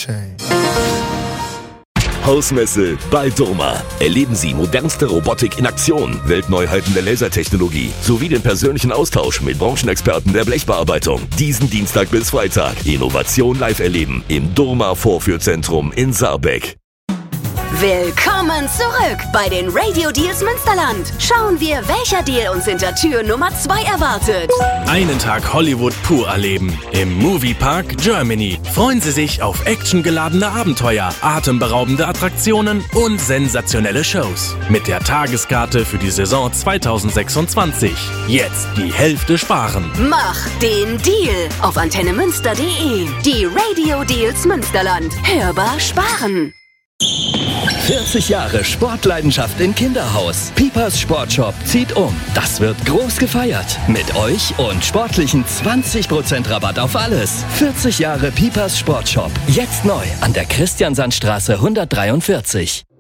chain. Hausmesse bei Doma. Erleben Sie modernste Robotik in Aktion, Weltneuheiten der Lasertechnologie sowie den persönlichen Austausch mit Branchenexperten der Blechbearbeitung. Diesen Dienstag bis Freitag Innovation live erleben im Doma Vorführzentrum in Saarbeck. Willkommen zurück bei den Radio Deals Münsterland. Schauen wir, welcher Deal uns hinter Tür Nummer 2 erwartet. Einen Tag Hollywood pur erleben. Im Moviepark Germany. Freuen Sie sich auf actiongeladene Abenteuer, atemberaubende Attraktionen und sensationelle Shows. Mit der Tageskarte für die Saison 2026. Jetzt die Hälfte sparen. Mach den Deal auf antennemünster.de. Die Radio Deals Münsterland. Hörbar sparen. 40 Jahre Sportleidenschaft in Kinderhaus. Pipas Sportshop zieht um. Das wird groß gefeiert. Mit euch und sportlichen 20% Rabatt auf alles. 40 Jahre Pipas Sportshop. Jetzt neu an der Christiansandstraße 143.